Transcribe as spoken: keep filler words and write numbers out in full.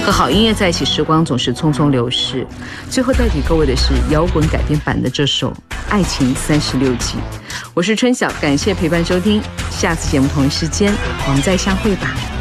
和好音乐在一起，时光总是匆匆流逝。最后带给各位的是摇滚改编版的这首《爱情三十六计》。我是春晓，感谢陪伴收听，下次节目同一时间我们再相会吧。